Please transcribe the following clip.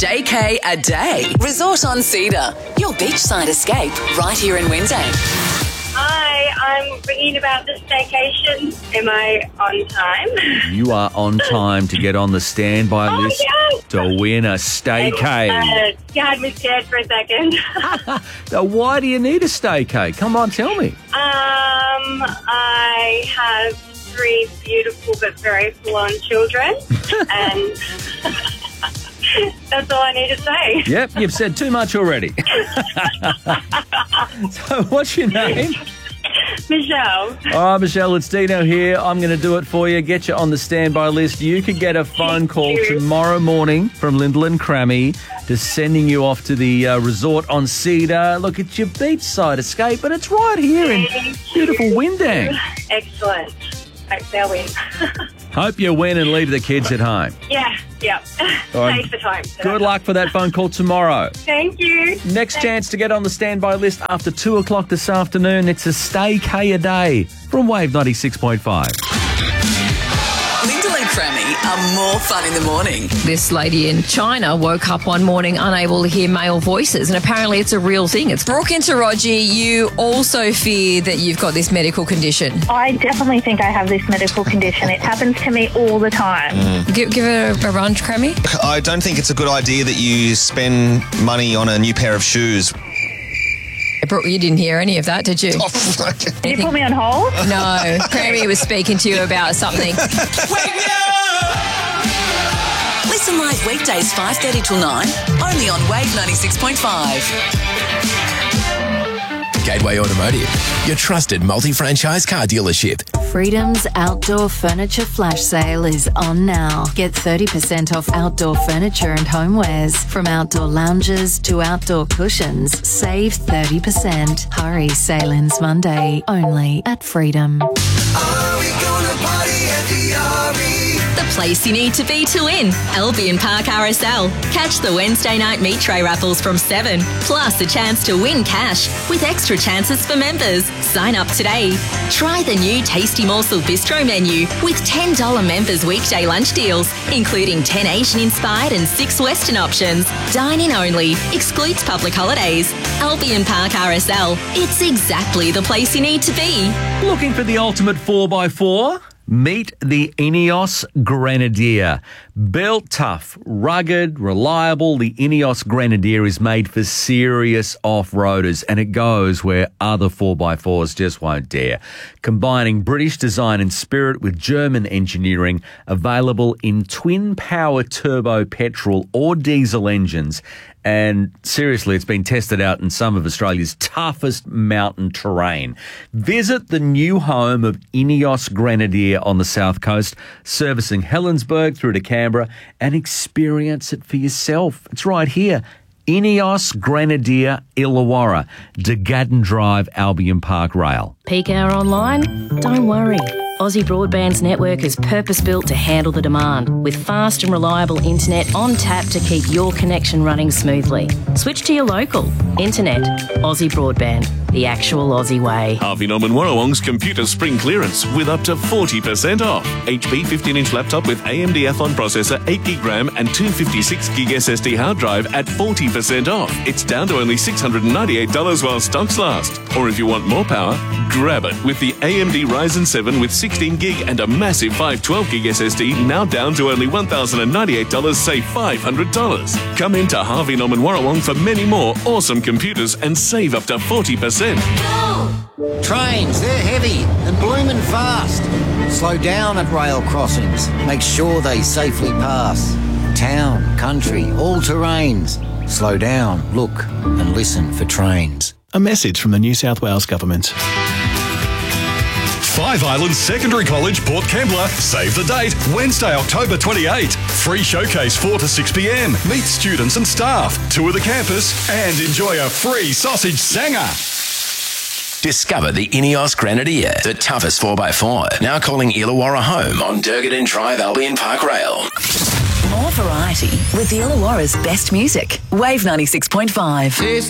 Staycay a day. Resort on Cedar. Your beachside escape right here in Wednesday. Hi, I'm ringing about the staycation. Am I on time? You are on time to get on the standby list yes. to win a staycay. You had me scared for a second. Now, why do you need a staycay? Come on, tell me. I have 3 beautiful but very full-on children, and that's all I need to say. Yep, you've said too much already. So what's your name? Michelle. All right, Michelle, it's Dino here. I'm going to do it for you, get you on the standby list. You could get a phone call tomorrow morning from Lyndall and Crammy, just sending you off to the resort on Cedar. Look, it's your beachside escape, but it's right here in beautiful Windang. Excellent. Hopefully I'll win. Hope you win and leave the kids at home. Yeah. All right. Take the time. Good luck for that phone call tomorrow. Thank you. Next chance to get on the standby list after 2 o'clock this afternoon. It's a Staycay a day from Wave 96.5. Lyndall and Crammy are more fun in the morning. This lady in China woke up one morning unable to hear male voices, and apparently it's a real thing. It's Brooke and Taraji. You also fear that you've got this medical condition. I definitely think I have this medical condition. It happens to me all the time. Give it a run, Crammy. I don't think it's a good idea that you spend money on a new pair of shoes. Brooke, you didn't hear any of that, did you? Did you put me on hold? No. Crammy was speaking to you about something. Wake me up! Listen live weekdays 5:30 till 9, only on Wave 96.5. Gateway Automotive, your trusted multi-franchise car dealership. Freedom's outdoor furniture flash sale is on now. Get 30% off outdoor furniture and homewares. From outdoor lounges to outdoor cushions, save 30%. Hurry, sale ends Monday, only at Freedom. Are we gonna party at the RE? The place you need to be to win. Albion Park RSL. Catch the Wednesday night meat tray raffles from 7, plus a chance to win cash with extra chances for members. Sign up today. Try the new Tasty Morsel Bistro menu with $10 members weekday lunch deals, including 10 Asian-inspired and 6 Western options. Dine-in only. Excludes public holidays. Albion Park RSL. It's exactly the place you need to be. Looking for the ultimate 4x4? Meet the Ineos Grenadier. Built tough, rugged, reliable, the Ineos Grenadier is made for serious off-roaders, and it goes where other 4x4s just won't dare. Combining British design and spirit with German engineering, available in twin-power turbo petrol or diesel engines. And seriously, it's been tested out in some of Australia's toughest mountain terrain. Visit the new home of Ineos Grenadier on the South Coast, servicing Helensburgh through to Canberra, and experience it for yourself. It's right here. Ineos Grenadier Illawarra, DeGadden Drive, Albion Park Rail. Peak hour online? Don't worry. Aussie Broadband's network is purpose-built to handle the demand, with fast and reliable internet on tap to keep your connection running smoothly. Switch to your local. Internet. Aussie Broadband. The actual Aussie way. Harvey Norman Warrawong's computer spring clearance with up to 40% off. HP 15-inch laptop with AMD Athlon processor, 8GB RAM and 256GB SSD hard drive at 40% off. It's down to only $698 while stocks last. Or if you want more power, grab it with the AMD Ryzen 7 with 16GB and a massive 512GB SSD, now down to only $1,098, save $500. Come into Harvey Norman Warrawong for many more awesome computers and save up to 40%. Trains, they're heavy and blooming fast. Slow down at rail crossings. Make sure they safely pass. Town, country, all terrains. Slow down, look and listen for trains. A message from the New South Wales Government. Five Islands Secondary College, Port Kembla. Save the date, Wednesday, October 28. Free showcase 4 to 6 p.m. Meet students and staff, tour the campus and enjoy a free sausage sanger. Discover the Ineos Grenadier, the toughest 4x4. Now calling Illawarra home on Durgadin Drive, Albion Park Rail. More variety with Illawarra's best music. Wave 96.5.